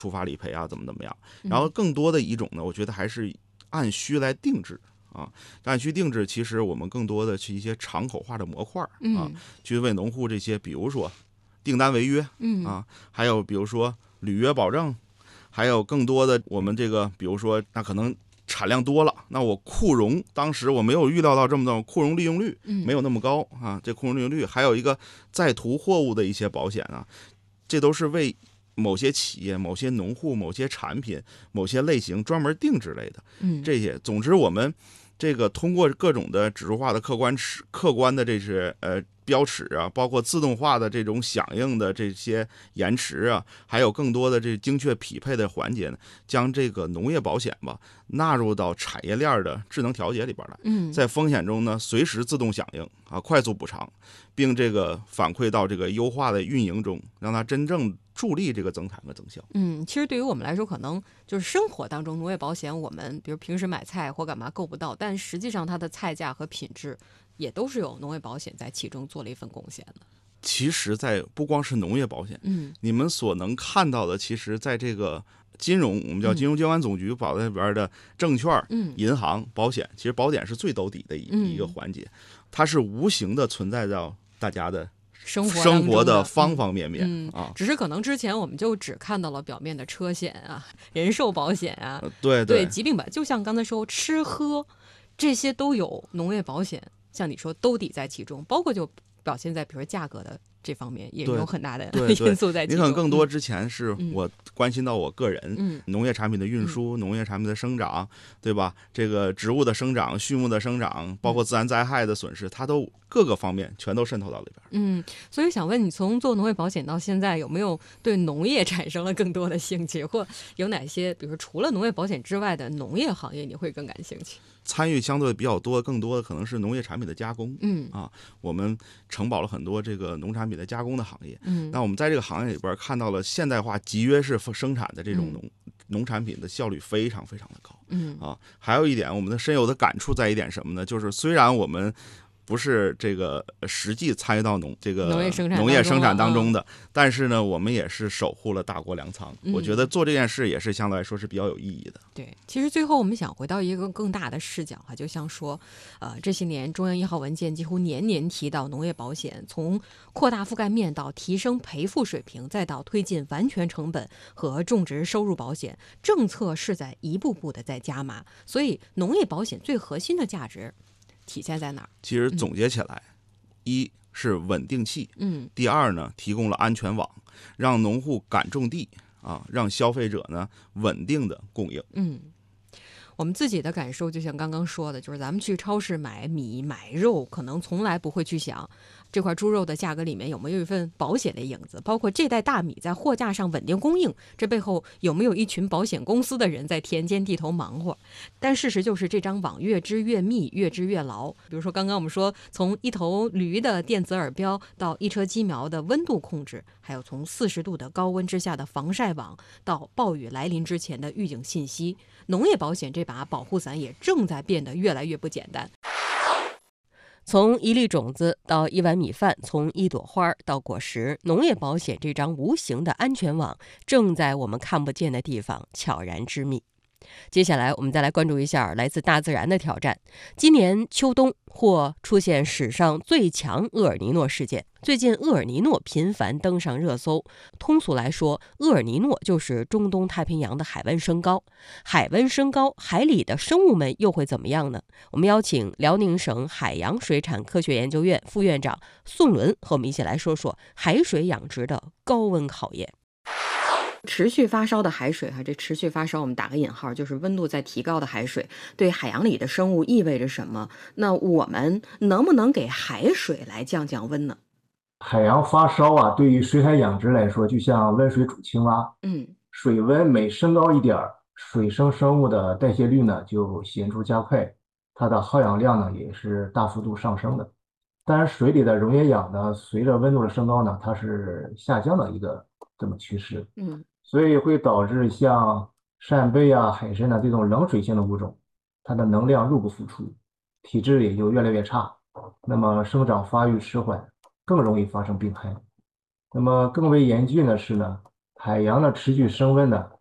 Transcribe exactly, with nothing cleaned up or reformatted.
触发理赔啊，怎么怎么样。然后更多的一种呢，我觉得还是按需来定制啊，按需定制，其实我们更多的是一些场口化的模块啊，去为农户这些，比如说订单违约啊，还有比如说履约保证，还有更多的我们这个，比如说那可能产量多了，那我库容当时我没有预料到这么多，库容利用率没有那么高啊，这库容利用率还有一个在途货物的一些保险啊，这都是为某些企业、某些农户、某些产品、某些类型专门定制类的。这些，总之我们这个通过各种的指数化的客观客观的这些呃标尺啊，包括自动化的这种响应的这些延迟啊，还有更多的这精确匹配的环节呢，将这个农业保险吧纳入到产业链的智能调节里边来，在风险中呢随时自动响应啊，快速补偿，并这个反馈到这个优化的运营中，让它真正助力这个增产和增效。 嗯，其实对于我们来说，可能就是生活当中农业保险，我们比如平时买菜或干嘛够不到，但实际上它的菜价和品质也都是有农业保险在其中做了一份贡献的。 其实在不光是农业保险，嗯，你们所能看到的，其实在这个金融，我们叫金融监管总局保在里边的证券、嗯、银行、保险，其实保险是最兜底的一、嗯、一个环节，它是无形的存在到大家的生活生活的方方面面、 嗯啊， 只是可能之前我们就只看到了表面的车险啊、人寿保险啊， 呃、对对, 对疾病吧，就像刚才说吃喝这些都有农业保险，像你说兜底在其中，包括就表现在比如说价格的这方面也有很大的因素在其中。 你可能更多之前是我关心到我个人，嗯、农业产品的运输、嗯、农业产品的生长，对吧？这个植物的生长、畜牧的生长，包括自然灾害的损失，它都各个方面全都渗透到里边。 嗯，所以想问你，从做农业保险到现在，有没有对农业产生了更多的兴趣，或有哪些，比如说除了农业保险之外的农业行业，你会更感兴趣？ 参与相对比较多，更多的可能是农业产品的加工。嗯啊，我们承保了很多这个农产品的加工的行业。嗯，那我们在这个行业里边看到了现代化集约式生产的这种农、嗯、农产品的效率非常非常的高。嗯啊，还有一点，我们的深有的感触在一点什么呢？就是虽然我们不是这个实际参与到农这个农业生产农业生产当中的，嗯、但是呢，我们也是守护了大国粮仓。嗯、我觉得做这件事也是相对来说是比较有意义的。 对，其实最后我们想回到一个更大的视角哈，就像说，呃，这些年中央一号文件几乎年年提到农业保险，从扩大覆盖面到提升赔付水平，再到推进完全成本和种植收入保险，政策是在一步步的在加码。所以，农业保险最核心的价值体现在哪儿？ 其实总结起来，嗯、一是稳定器，嗯，第二呢，提供了安全网，让农户敢种地啊，让消费者呢稳定的供应。 嗯，我们自己的感受就像刚刚说的，就是咱们去超市买米买肉，可能从来不会去想这块猪肉的价格里面有没有一份保险的影子，包括这袋大米在货架上稳定供应，这背后有没有一群保险公司的人在田间地头忙活。但事实就是这张网越织越密，越织越牢。比如说刚刚我们说，从一头驴的电子耳标到一车鸡苗的温度控制，还有从四十度的高温之下的防晒网到暴雨来临之前的预警信息，农业保险这把保护伞也正在变得越来越不简单。从一粒种子到一碗米饭，从一朵花到果实，农业保险这张无形的安全网正在我们看不见的地方悄然织密。接下来我们再来关注一下来自大自然的挑战。今年秋冬或出现史上最强厄尔尼诺事件，最近厄尔尼诺频繁登上热搜。通俗来说，厄尔尼诺就是中东太平洋的海温升高。海温升高，海里的生物们又会怎么样呢？我们邀请辽宁省海洋水产科学研究院副院长宋伦和我们一起来说说海水养殖的高温考验。持续发烧的海水哈，这持续发烧我们打个引号，就是温度在提高的海水对海洋里的生物意味着什么？那我们能不能给海水来降降温呢？ 海洋发烧啊，对于水海养殖来说，就像温水煮青蛙，嗯，水温每升高一点，水生生物的代谢率呢就显著加快，它的耗氧量呢也是大幅度上升的。当然，水里的溶液氧呢，随着温度的升高呢，它是下降的一个这么趋势，嗯。所以会导致像扇贝啊、海参啊这种冷水性的物种，它的能量入不敷出，体质也就越来越差，那么生长发育迟缓，更容易发生病害。那么更为严峻的是呢， 海洋的持续升温呢，